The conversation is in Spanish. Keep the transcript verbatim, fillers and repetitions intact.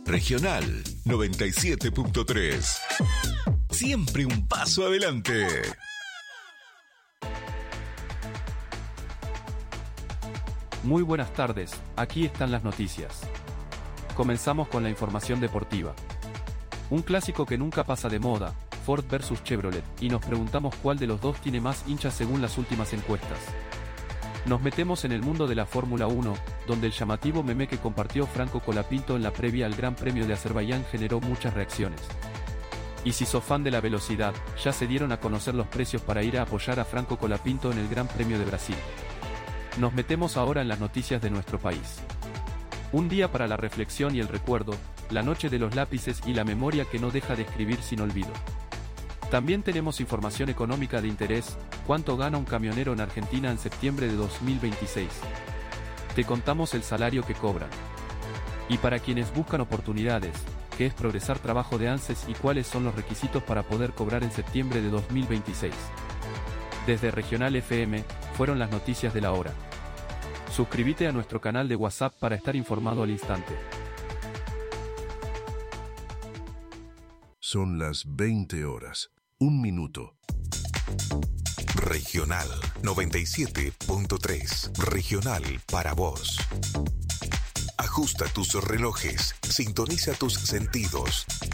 Regional noventa y siete punto tres. Siempre un paso adelante. Muy buenas tardes, aquí están las noticias. Comenzamos con la información deportiva. Un clásico que nunca pasa de moda, Ford versus Chevrolet, y nos preguntamos cuál de los dos tiene más hinchas según las últimas encuestas. Nos metemos en el mundo de la Fórmula uno, donde el llamativo meme que compartió Franco Colapinto en la previa al Gran Premio de Azerbaiyán generó muchas reacciones. Y si sos fan de la velocidad, ya se dieron a conocer los precios para ir a apoyar a Franco Colapinto en el Gran Premio de Brasil. Nos metemos ahora en las noticias de nuestro país. Un día para la reflexión y el recuerdo, la noche de los lápices y la memoria que no deja de escribir sin olvido. También tenemos información económica de interés, cuánto gana un camionero en Argentina en septiembre de dos mil veintiséis. Te contamos el salario que cobran. Y para quienes buscan oportunidades, qué es Progresar Trabajo de ANSES y cuáles son los requisitos para poder cobrar en septiembre de dos mil veintiséis. Desde Regional F M, fueron las noticias de la hora. Suscríbete a nuestro canal de WhatsApp para estar informado al instante. Son las veinte horas. Un minuto. Regional noventa y siete punto tres. Regional para vos. Ajusta tus relojes, sintoniza tus sentidos.